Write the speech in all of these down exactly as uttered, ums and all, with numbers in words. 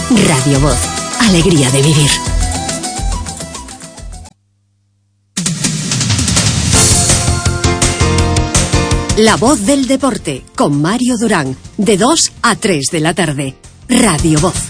Radio Voz, alegría de vivir. La Voz del Deporte, con Mario Durán, de dos a tres de la tarde. Radio Voz.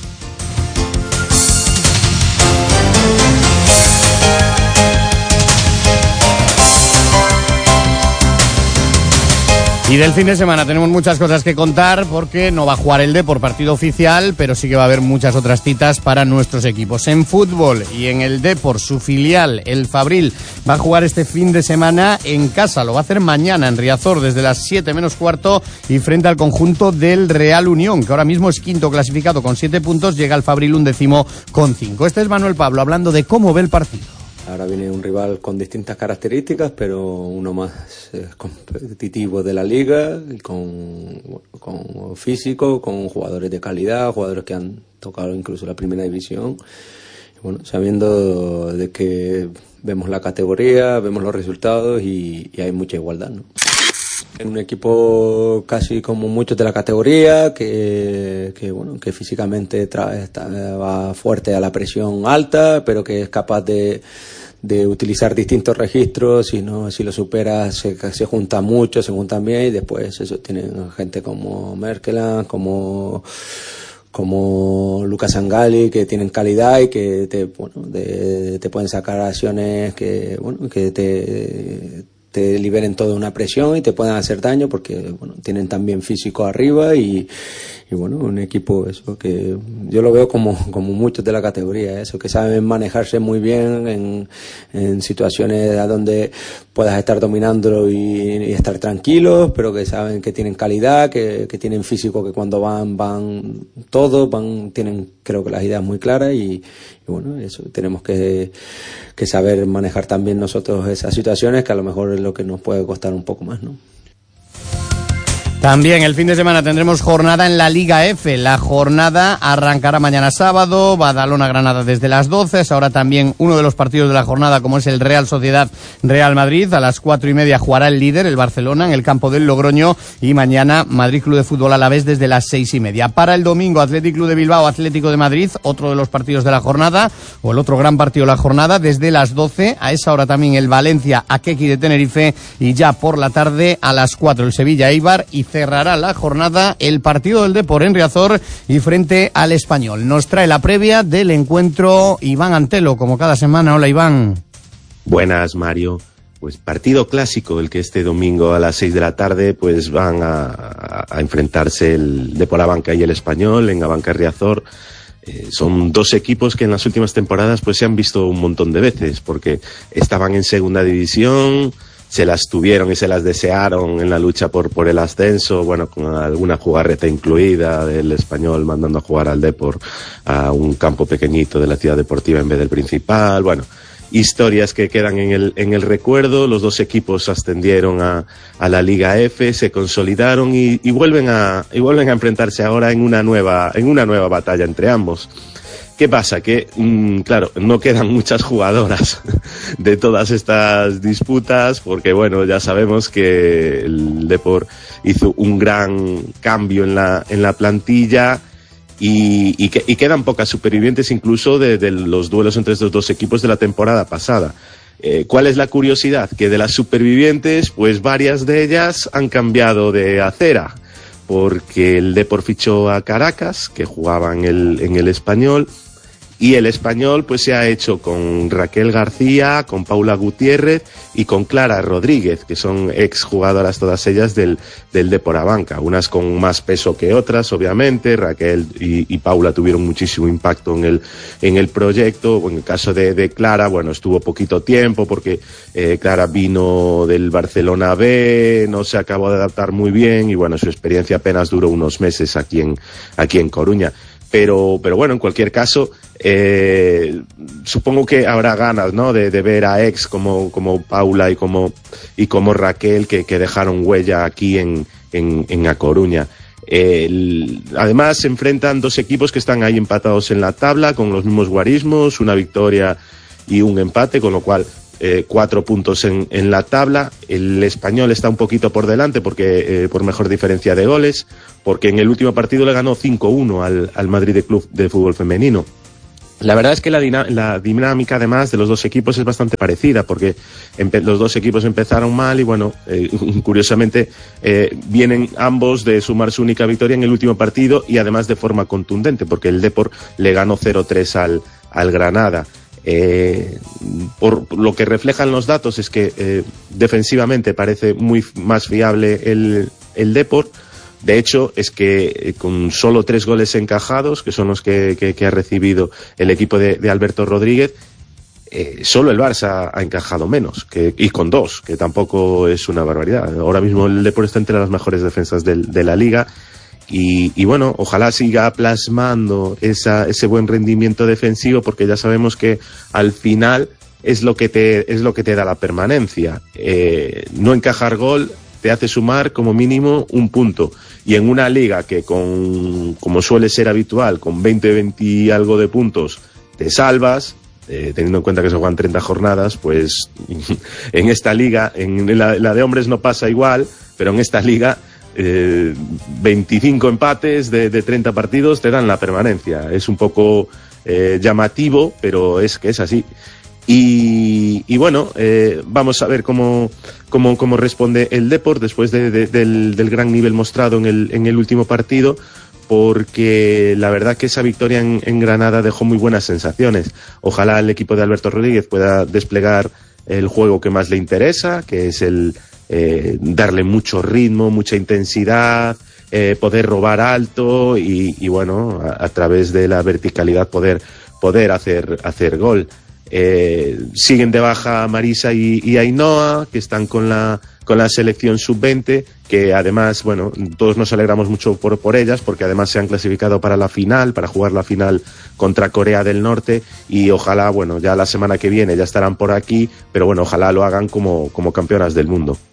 Y del fin de semana tenemos muchas cosas que contar porque no va a jugar el Depor partido oficial, pero sí que va a haber muchas otras citas para nuestros equipos. En fútbol y en el Depor, su filial, el Fabril, va a jugar este fin de semana en casa. Lo va a hacer mañana en Riazor desde las siete menos cuarto y frente al conjunto del Real Unión, que ahora mismo es quinto clasificado con siete puntos. Llega el Fabril undécimo con cinco. Este es Manuel Pablo hablando de cómo ve el partido. Ahora viene un rival con distintas características, pero uno más eh, competitivo de la liga, con, con físico, con jugadores de calidad, jugadores que han tocado incluso la primera división. Y bueno, sabiendo de que vemos la categoría, vemos los resultados y, y hay mucha igualdad, ¿no? En un equipo casi como muchos de la categoría, que, que bueno, que físicamente trae, está, va fuerte a la presión alta, pero que es capaz de, de utilizar distintos registros. Si no, si lo supera, se, se junta mucho, se juntan bien, y después eso tienen gente como Merkeland, como como Lucas Angali, que tienen calidad y que te, bueno, de, te pueden sacar acciones que, bueno, que te te liberen toda una presión y te puedan hacer daño, porque bueno, tienen también físico arriba y, y bueno, un equipo eso que yo lo veo como, como muchos de la categoría, eso, que saben manejarse muy bien en, en situaciones a donde puedas estar dominándolo y, y estar tranquilos, pero que saben que tienen calidad, que, que tienen físico, que cuando van, van todos, van, tienen creo que las ideas muy claras y, y bueno, eso, tenemos que, que saber manejar también nosotros esas situaciones, que a lo mejor es lo que nos puede costar un poco más, ¿no? También el fin de semana tendremos jornada en la Liga F. La jornada arrancará mañana sábado, Badalona-Granada desde las doce. Es ahora también uno de los partidos de la jornada, como es el Real Sociedad-Real Madrid. A las cuatro y media jugará el líder, el Barcelona, en el campo del Logroño. Y mañana Madrid Club de Fútbol Alavés desde las seis y media. Para el domingo, Athletic Club de Bilbao, Atlético de Madrid, otro de los partidos de la jornada, o el otro gran partido de la jornada, desde las doce. A esa hora también el Valencia-Athletic de Tenerife. Y ya por la tarde, a las cuatro, el Sevilla-Eibar. Y cerrará la jornada el partido del Depor en Riazor y frente al Español. Nos trae la previa del encuentro Iván Antelo, como cada semana. Hola, Iván. Buenas, Mario. Pues partido clásico, el que este domingo a las seis de la tarde pues van a, a, a enfrentarse el Depor Abanca y el Español en Abanca Riazor. Eh, son dos equipos que en las últimas temporadas pues se han visto un montón de veces, porque estaban en segunda división, se las tuvieron y se las desearon en la lucha por, por el ascenso, bueno, con alguna jugarreta incluida del Español mandando a jugar al Depor a un campo pequeñito de la ciudad deportiva en vez del principal. Bueno, historias que quedan en el, en el recuerdo. Los dos equipos ascendieron a, a la Liga F, se consolidaron y, y vuelven a, y vuelven a enfrentarse ahora en una nueva, en una nueva batalla entre ambos. ¿Qué pasa? Que, mmm, claro, no quedan muchas jugadoras de todas estas disputas, porque, bueno, ya sabemos que el Depor hizo un gran cambio en la, en la plantilla y, y, que, y quedan pocas supervivientes incluso de, de los duelos entre estos dos equipos de la temporada pasada. Eh, ¿Cuál es la curiosidad? Que de las supervivientes, pues varias de ellas han cambiado de acera, porque el Depor fichó a Caracas, que jugaba en el, en el Español, y el Español pues se ha hecho con Raquel García, con Paula Gutiérrez y con Clara Rodríguez, que son exjugadoras todas ellas del, del Depor Abanca, unas con más peso que otras, obviamente. Raquel y, y Paula tuvieron muchísimo impacto en el, en el proyecto. En el caso de, de Clara, bueno, estuvo poquito tiempo porque eh, Clara vino del Barcelona B, no se acabó de adaptar muy bien y bueno, su experiencia apenas duró unos meses aquí en, aquí en Coruña. Pero, pero bueno, en cualquier caso, eh, supongo que habrá ganas, ¿no? De, de ver a ex como, como Paula y como, y como Raquel, que, que dejaron huella aquí en, en, en A Coruña. Eh, el, además, se enfrentan dos equipos que están ahí empatados en la tabla, con los mismos guarismos, una victoria y un empate, con lo cual eh, cuatro puntos en, en la tabla. El Español está un poquito por delante porque eh, por mejor diferencia de goles, porque en el último partido le ganó cinco uno al, al Madrid de Club de Fútbol Femenino. La verdad es que la, la dinámica además de los dos equipos es bastante parecida, porque los dos equipos empezaron mal y bueno, eh, curiosamente eh, vienen ambos de sumar su única victoria en el último partido y además de forma contundente, porque el Depor le ganó cero tres al, al Granada. Eh, por lo que reflejan los datos es que eh, defensivamente parece muy más fiable el, el Depor. De hecho, es que eh, con solo tres goles encajados, que son los que, que, que ha recibido el equipo de, de Alberto Rodríguez, eh, solo el Barça ha encajado menos, que, y con dos, que tampoco es una barbaridad. Ahora mismo el Depor está entre las mejores defensas del, de la liga, y, y bueno, ojalá siga plasmando esa, ese buen rendimiento defensivo, porque ya sabemos que al final es lo que te, es lo que te da la permanencia. Eh, no encajar gol te hace sumar como mínimo un punto, y en una liga que con, como suele ser habitual, con veinte, veinte y algo de puntos te salvas, eh, teniendo en cuenta que se juegan treinta jornadas, pues en esta liga, en la, la de hombres no pasa igual, pero en esta liga eh, veinticinco empates de, de treinta partidos te dan la permanencia. Es un poco eh, llamativo, pero es que es así. Y, y bueno, eh, vamos a ver cómo, cómo, cómo responde el Depor después de, de, del, del gran nivel mostrado en el, en el último partido, porque la verdad que esa victoria en, en Granada dejó muy buenas sensaciones. Ojalá el equipo de Alberto Rodríguez pueda desplegar el juego que más le interesa, que es el eh, darle mucho ritmo, mucha intensidad, eh, poder robar alto y, y bueno, a, a través de la verticalidad poder, poder hacer, hacer gol. Eh, siguen de baja Marisa y, y Ainhoa, que están con la con la selección sub veinte, que además, bueno, todos nos alegramos mucho por, por ellas, porque además se han clasificado para la final, para jugar la final contra Corea del Norte, y ojalá, bueno, ya la semana que viene ya estarán por aquí, pero bueno, ojalá lo hagan como, como campeonas del mundo.